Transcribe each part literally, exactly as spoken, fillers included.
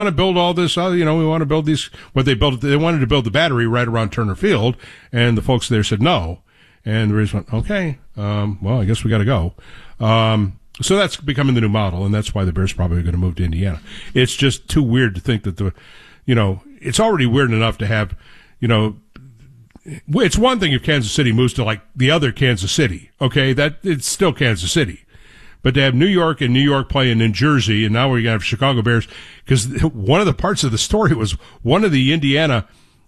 to build all this, uh, you know, we want to build these, what they built, they wanted to build the battery right around Turner Field, and the folks there said no. And the Braves went, okay, um, well, I guess we got to go. Um, so that's becoming the new model, and that's why the Bears probably are going to move to Indiana. It's just too weird to think that the, you know, it's already weird enough to have, you know, it's one thing if Kansas City moves to like the other Kansas City, okay, that it's still Kansas City. But to have New York and New York playing in Jersey, and now we're going to have Chicago Bears, because one of the parts of the story was one of the Indiana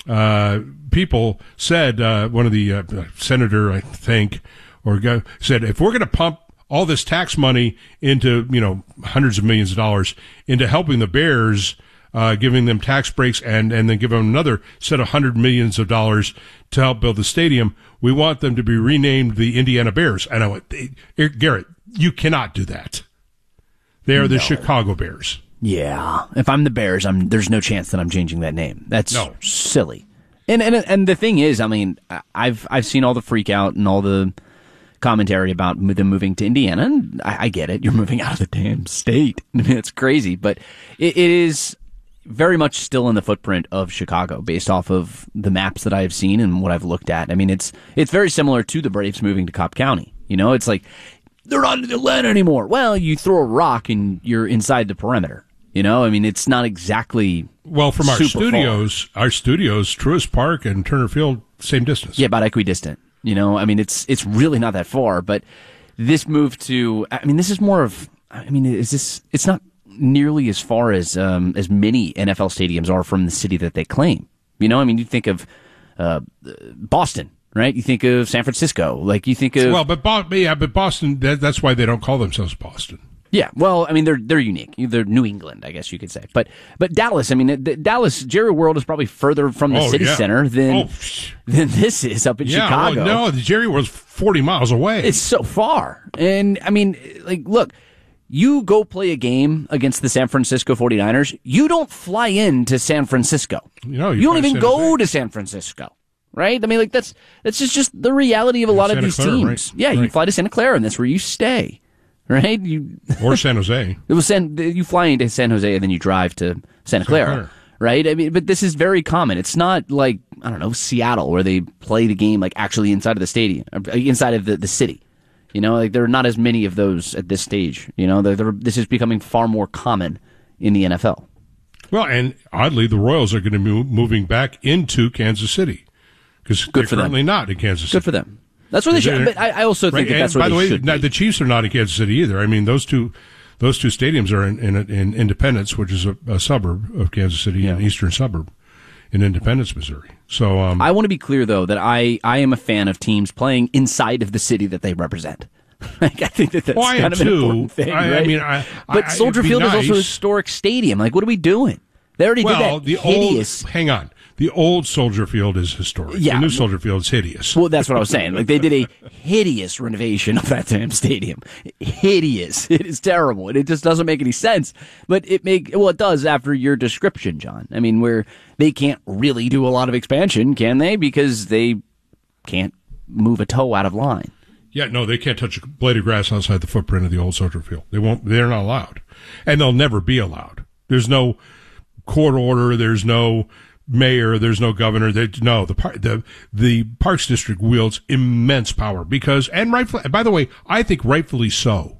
uh people said, uh one of the uh, senator, I think, or guy said, if we're going to pump all this tax money into, you know, hundreds of millions of dollars into helping the Bears, uh giving them tax breaks and and then give them another set of hundred millions of dollars to help build the stadium, we want them to be renamed the Indiana Bears. And I went, Garrett, you cannot do that. They are the no. Chicago Bears. Yeah, if I'm the Bears, I'm there's no chance that I'm changing that name. That's no. silly. And and and the thing is, I mean, I've I've seen all the freak out and all the commentary about them moving to Indiana, and I, I get it. You're moving out of the damn state. I mean, it's crazy, but it, it is very much still in the footprint of Chicago, based off of the maps that I have seen and what I've looked at. I mean, it's it's very similar to the Braves moving to Cobb County. You know, it's like they're not in Atlanta anymore. Well, you throw a rock and you're inside the perimeter. You know, I mean, it's not exactly well from our studios. Far. Our studios, Truist Park and Turner Field, same distance. Yeah, about equidistant. You know, I mean, it's it's really not that far. But this move to, I mean, this is more of, I mean, is this? It's not nearly as far as um, as many N F L stadiums are from the city that they claim. You know, I mean, you think of uh, Boston, right? You think of San Francisco, like you think of well, but Bo- yeah, but Boston. That, that's why they don't call themselves Boston. Yeah, well, I mean, they're they're unique. They're New England, I guess you could say. But but Dallas, I mean, the, Dallas, Jerry World is probably further from the oh, city yeah. center than oh. than this is up in yeah, Chicago. Well, no, the Jerry World's forty miles away. It's so far. And, I mean, like, look, you go play a game against the San Francisco forty-niners, you don't fly into San Francisco. You know, you, you don't even San go Jose. to San Francisco. Right? I mean, like, that's that's just, just the reality of a lot Santa of these Clara, teams. right. Yeah, right. you fly to Santa Clara, and that's where you stay. Right? You or San Jose. It was San, you fly into San Jose and then you drive to Santa Clara, Santa Clara, right? I mean, but this is very common. It's not like, I don't know, Seattle, where they play the game like actually inside of the stadium, inside of the, the city. You know, like there are not as many of those at this stage. You know, they're, they're, this is becoming far more common in the N F L. Well, and oddly, the Royals are going to be moving back into Kansas City because they're for currently them. not in Kansas City. Good for them. That's where they should. But I, I also think right, that that's and where by they the way, should not, be. the Chiefs are not in Kansas City either. I mean, those two, those two stadiums are in in, in Independence, which is a, a suburb of Kansas City, yeah. an eastern suburb in Independence, Missouri. So um, I want to be clear, though, that I, I am a fan of teams playing inside of the city that they represent. Like, I think that that's well, kind of an too. important thing, I, right? I mean, I, but I, Soldier Field nice. is also a historic stadium. Like, what are we doing? They already well, did that the hideous. Old, hang on. The old Soldier Field is historic. Yeah. The new Soldier Field is hideous. Well, that's what I was saying. Like, they did a hideous renovation of that damn stadium. Hideous. It is terrible. And it just doesn't make any sense. But it make well, it does after your description, John. I mean, where they can't really do a lot of expansion, can they? Because they can't move a toe out of line. Yeah, no, they can't touch a blade of grass outside the footprint of the old Soldier Field. They won't. They're not allowed, and they'll never be allowed. There's no court order. There's no mayor. There's no governor. They, no, the par- the the Parks District wields immense power because, and rightfully, by the way, I think rightfully so,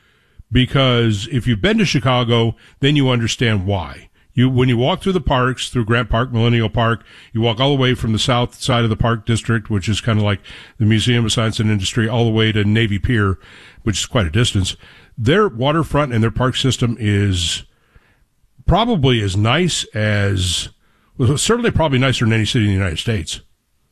because if you've been to Chicago, then you understand why. You, when you walk through the parks, through Grant Park, Millennial Park, you walk all the way from the south side of the Park District, which is kind of like the Museum of Science and Industry, all the way to Navy Pier, which is quite a distance. Their waterfront and their park system is probably as nice as, well, certainly probably nicer than any city in the United States.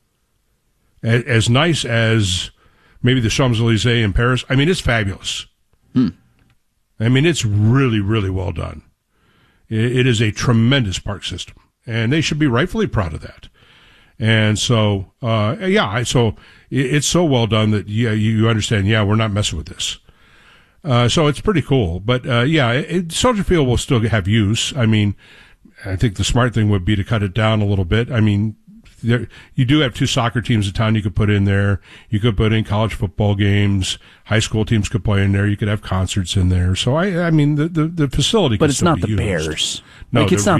As, as nice as maybe the Champs-Élysées in Paris. I mean, it's fabulous. Hmm. I mean, it's really, really well done. It is a tremendous park system, and they should be rightfully proud of that. And so, uh, yeah, so it's so well done that, yeah, you understand, yeah, we're not messing with this. Uh, so it's pretty cool. But, uh, yeah, it, Soldier Field will still have use. I mean, I think the smart thing would be to cut it down a little bit. I mean, there, you do have two soccer teams in town you could put in there. You could put in college football games. High school teams could play in there. You could have concerts in there. So I, I mean, the the, the facility. But could it's still not be the used. Bears. No, like it's not